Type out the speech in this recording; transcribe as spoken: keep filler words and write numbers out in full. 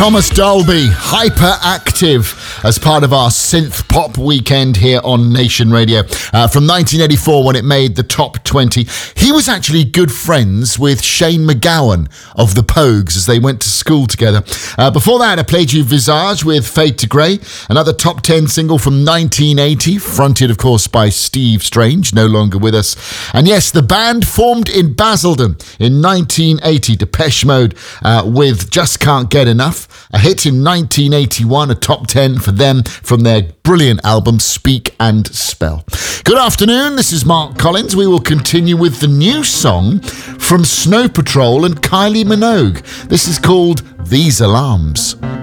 Thomas Dolby, Hyperactive, as part of our synth pop weekend here on Nation Radio. Uh, from nineteen eighty-four, when it made the top twenty. He was actually good friends with Shane MacGowan of the Pogues as they went to school together. Uh, before that, I played you Visage with Fade to Grey, another top ten single from nineteen eighty, fronted, of course, by Steve Strange, no longer with us. And yes, the band formed in Basildon in nineteen eighty, Depeche Mode, uh, with Just Can't Get Enough, a hit in nineteen eighty-one, a top ten for them from their brilliant album Speak and Spell. Good afternoon, this is Mark Collins. We will continue with the new song from Snow Patrol and Kylie Minogue. This is called These Alarms.